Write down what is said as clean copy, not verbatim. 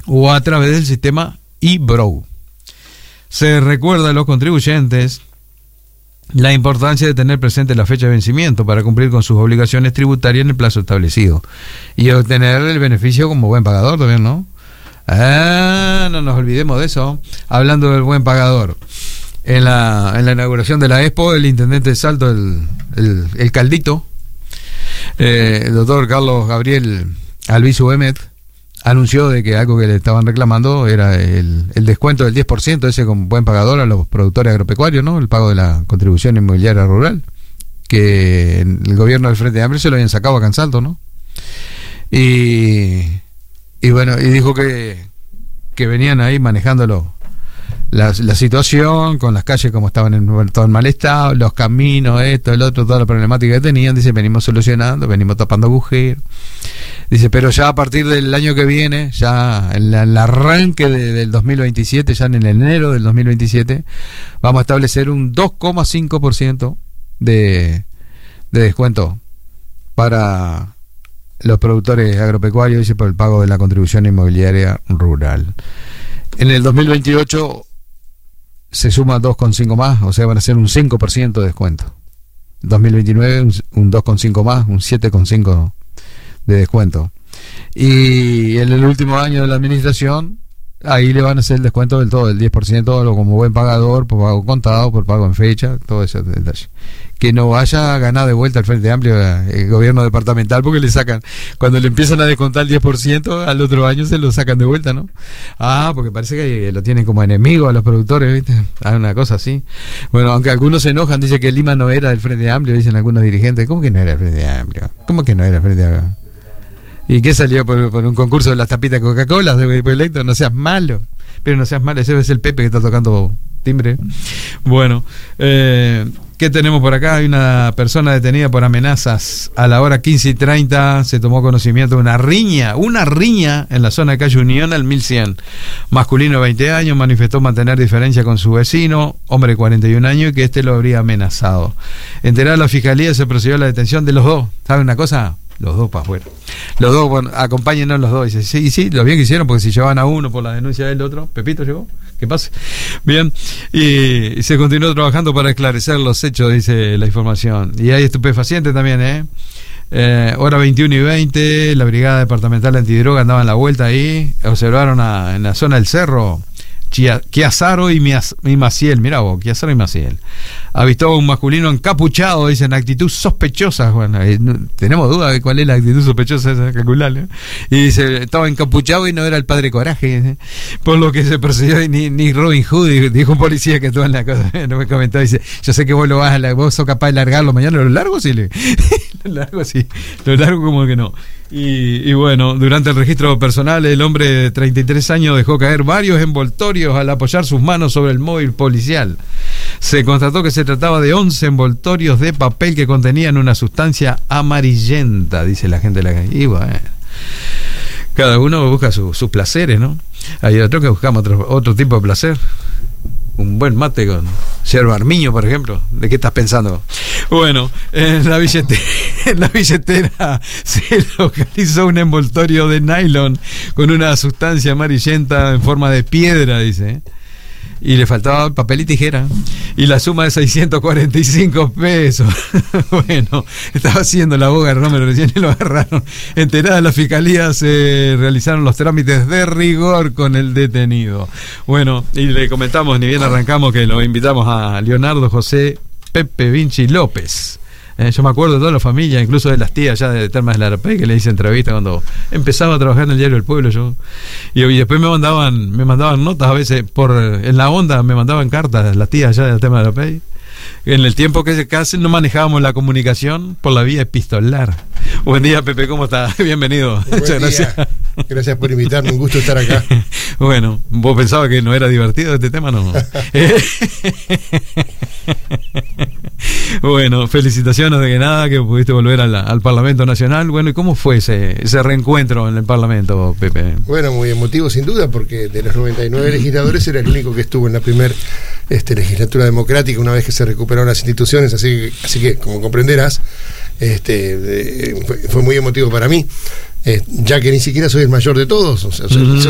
o a través del sistema eBrow. Se recuerda a los contribuyentes la importancia de tener presente la fecha de vencimiento para cumplir con sus obligaciones tributarias en el plazo establecido y obtener el beneficio como buen pagador también, ¿no? No nos olvidemos de eso. Hablando del buen pagador, en la inauguración de la Expo, el intendente de Salto, el Caldito, el doctor Carlos Gabriel Albizu Emet, anunció de que algo que le estaban reclamando era el descuento del 10% ese con buen pagador a los productores agropecuarios, ¿no? El pago de la contribución inmobiliaria rural, que el gobierno del Frente Amplio se lo habían sacado acá en Salto, ¿no? Y bueno, y dijo que venían ahí manejándolo la situación, con las calles como estaban en todo en mal estado, los caminos, esto, el otro, toda la problemática que tenían. Dice, venimos solucionando, venimos tapando agujeros. Dice, pero ya a partir del año que viene, ya en el arranque del 2027, ya en el enero del 2027, vamos a establecer un 2,5% de descuento para los productores agropecuarios, dice, por el pago de la contribución inmobiliaria rural. En el 2028 se suma 2,5 más, o sea, van a ser un 5% de descuento. 2029 un 2,5 más, un 7,5 de descuento. Y en el último año de la administración, ahí le van a hacer el descuento del todo, del 10%, como buen pagador, por pago contado, por pago en fecha, todo ese detalle. Que no vaya a ganar de vuelta el Frente Amplio, el gobierno departamental, porque le sacan, cuando le empiezan a descontar el 10%, al otro año se lo sacan de vuelta, ¿no? Porque parece que lo tienen como enemigo a los productores, ¿viste? Una cosa así. Bueno, aunque algunos se enojan, dicen que Lima no era del Frente Amplio, dicen algunos dirigentes. ¿Cómo que no era el Frente Amplio? ¿Cómo que no era el Frente Amplio? ¿Y qué salió por un concurso de las tapitas de Coca-Cola de electo? No seas malo. Pero no seas malo, ese es el Pepe que está tocando timbre. Bueno, ¿qué tenemos por acá? Hay una persona detenida por amenazas. A la hora 15:30 se tomó conocimiento de una riña en la zona de calle Unión al 1100. Masculino de 20 años manifestó mantener diferencia con su vecino, hombre de 41 años, y que este lo habría amenazado. Enterada la fiscalía, se procedió a la detención de los dos. ¿Sabe una cosa? Los dos para afuera. Los dos, bueno, acompáñenos los dos. Dice, sí, lo bien que hicieron, porque si llevaban a uno por la denuncia del otro, Pepito llegó, que pase. Bien, y se continuó trabajando para esclarecer los hechos, dice la información. Y hay estupefacientes también, hora 21:20, la Brigada Departamental Antidroga andaba en la vuelta ahí, observaron en la zona del cerro, Chiazaro y Maciel, mirá vos, Chiazaro y Maciel. Avistó a un masculino encapuchado, dicen, actitud sospechosa. Bueno, tenemos duda de cuál es la actitud sospechosa esa, calcularle. Y dice, estaba encapuchado y no era el padre Coraje, por lo que se procedió, ni Robin Hood, dijo un policía que estuvo en la cosa, no me comentó, dice, yo sé que vos vos sos capaz de largarlo mañana, lo largo sí, lo largo como que no. Y bueno, durante el registro personal, el hombre de 33 años dejó caer varios envoltorios al apoyar sus manos sobre el móvil policial. Se constató que se trataba de 11 envoltorios de papel que contenían una sustancia amarillenta, dice la gente de la calle. Y bueno, cada uno busca sus placeres, ¿no? Hay otros que buscamos otro tipo de placer. Un buen mate con yerba armiño, por ejemplo. ¿De qué estás pensando? Bueno, en la billetera se localizó un envoltorio de nylon con una sustancia amarillenta en forma de piedra, dice. Y le faltaba papel y tijera. Y la suma de 645 pesos. Bueno, estaba haciendo la boga de Romero recién y lo agarraron. Enterada la fiscalía, se realizaron los trámites de rigor con el detenido. Bueno, y le comentamos, ni bien arrancamos, que lo invitamos a Leonardo José Pepe Vinci López. Yo me acuerdo de toda la familia, incluso de las tías ya de Termas de la Arapey, que le hice entrevista cuando empezaba a trabajar en el Diario del Pueblo yo. Y después me mandaban notas a veces en la onda, me mandaban cartas las tías ya de Termas de la Arapey. En el tiempo que casi no manejábamos la comunicación por la vía epistolar. Buen día, Pepe, ¿cómo estás? Bienvenido. Muchas gracias. Gracias por invitarme, un gusto estar acá. Bueno, ¿vos pensabas que no era divertido este tema? No. Bueno, felicitaciones de que nada, que pudiste volver al Parlamento Nacional. Bueno, ¿y cómo fue ese reencuentro en el Parlamento, Pepe? Bueno, muy emotivo sin duda, porque de los 99 legisladores era el único que estuvo en la primera legislatura democrática una vez que se recuperaron las instituciones, así que como comprenderás, fue muy emotivo para mí, ya que ni siquiera soy el mayor de todos, o sea, soy